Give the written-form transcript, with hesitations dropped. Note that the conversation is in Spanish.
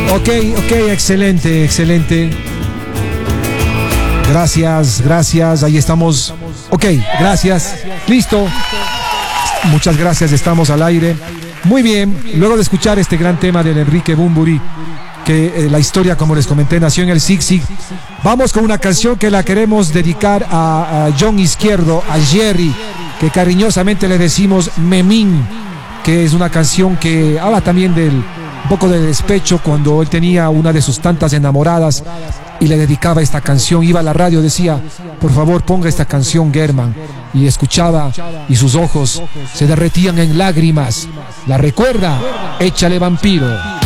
Ok, excelente, excelente. Gracias, ahí estamos. Ok, gracias. Listo. Muchas gracias, estamos al aire. Muy bien, luego de escuchar este gran tema de Enrique Bunbury, que la historia, como les comenté, nació en el Zig Zig. Vamos con una canción que la queremos dedicar a John Izquierdo, a Jerry, que cariñosamente le decimos Memín, que es una canción que habla también un poco de despecho cuando él tenía una de sus tantas enamoradas y le dedicaba esta canción. Iba a la radio, decía, por favor ponga esta canción, Germán, y escuchaba y sus ojos se derretían en lágrimas. ¿La recuerda? Échale, vampiro.